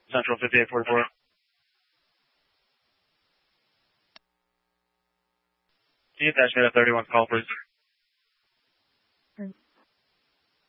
Central 5844. Can you attach me to 31 call, please?